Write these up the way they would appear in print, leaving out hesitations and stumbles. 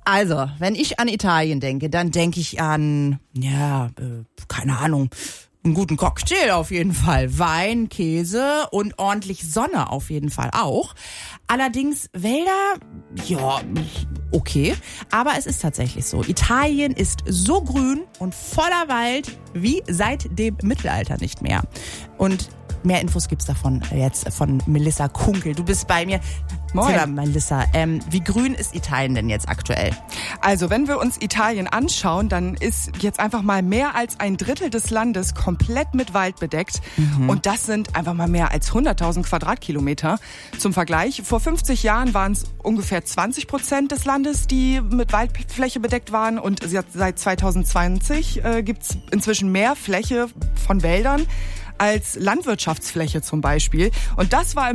Also, wenn ich an Italien denke, dann denke ich an, keine Ahnung, einen guten Cocktail auf jeden Fall. Wein, Käse und ordentlich Sonne auf jeden Fall auch. Allerdings Wälder, ja, okay. Aber es ist tatsächlich so. Italien ist so grün und voller Wald wie seit dem Mittelalter nicht mehr. Und mehr Infos gibt's davon jetzt von Melissa Kunkel. Du bist bei mir. Moin. Erzähl mal, Melissa, wie grün ist Italien denn jetzt aktuell? Also, wenn wir uns Italien anschauen, dann ist jetzt einfach mal mehr als ein Drittel des Landes komplett mit Wald bedeckt. Und das sind einfach mal mehr als 100.000 Quadratkilometer. Zum Vergleich, vor 50 Jahren waren es ungefähr 20% des Landes, die mit Waldfläche bedeckt waren. Und seit 2020 gibt's inzwischen mehr Fläche von Wäldern als Landwirtschaftsfläche zum Beispiel. Und das war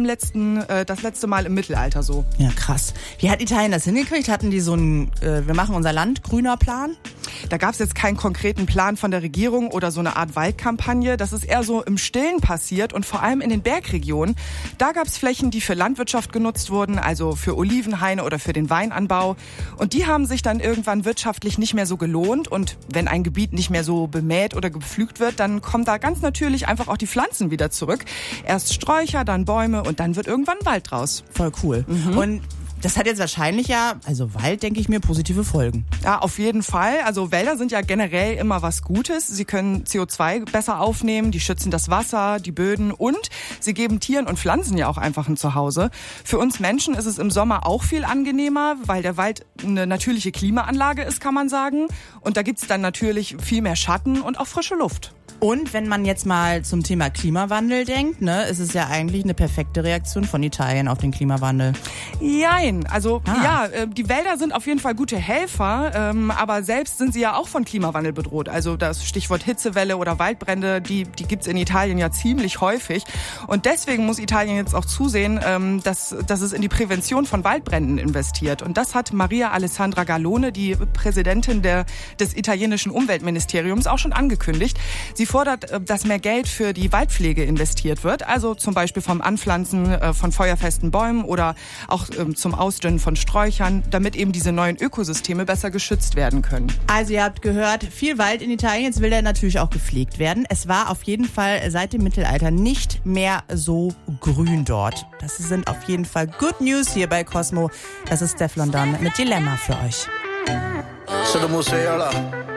das letzte Mal im Mittelalter so. Ja, krass. Wie hat Italien das hingekriegt? Hatten die so einen, wir machen unser Land grüner Plan? Da gab es jetzt keinen konkreten Plan von der Regierung oder so eine Art Waldkampagne. Das ist eher so im Stillen passiert und vor allem in den Bergregionen. Da gab es Flächen, die für Landwirtschaft genutzt wurden, also für Olivenhaine oder für den Weinanbau. Und die haben sich dann irgendwann wirtschaftlich nicht mehr so gelohnt. Und wenn ein Gebiet nicht mehr so bemäht oder gepflügt wird, dann kommen da ganz natürlich einfach auch die Pflanzen wieder zurück. Erst Sträucher, dann Bäume und dann wird irgendwann Wald draus. Voll cool. Und das hat jetzt wahrscheinlich also Wald, denke ich mir, positive Folgen. Ja, auf jeden Fall. Also Wälder sind ja generell immer was Gutes. Sie können CO2 besser aufnehmen, die schützen das Wasser, die Böden und sie geben Tieren und Pflanzen ja auch einfach ein Zuhause. Für uns Menschen ist es im Sommer auch viel angenehmer, weil der Wald eine natürliche Klimaanlage ist, kann man sagen. Und da gibt's dann natürlich viel mehr Schatten und auch frische Luft. Und wenn man jetzt mal zum Thema Klimawandel denkt, ist es ja eigentlich eine perfekte Reaktion von Italien auf den Klimawandel. Jein, also die Wälder sind auf jeden Fall gute Helfer, aber selbst sind sie ja auch von Klimawandel bedroht. Also das Stichwort Hitzewelle oder Waldbrände, die gibt's in Italien ja ziemlich häufig. Und deswegen muss Italien jetzt auch zusehen, dass es in die Prävention von Waldbränden investiert. Und das hat Maria Alessandra Gallone, die Präsidentin des italienischen Umweltministeriums, auch schon angekündigt. Sie fordert, dass mehr Geld für die Waldpflege investiert wird, also zum Beispiel vom Anpflanzen von feuerfesten Bäumen oder auch zum Ausdünnen von Sträuchern, damit eben diese neuen Ökosysteme besser geschützt werden können. Also ihr habt gehört, viel Wald in Italien, jetzt will der natürlich auch gepflegt werden. Es war auf jeden Fall seit dem Mittelalter nicht mehr so grün dort. Das sind auf jeden Fall Good News hier bei Cosmo. Das ist Steph London mit Dilemma für euch.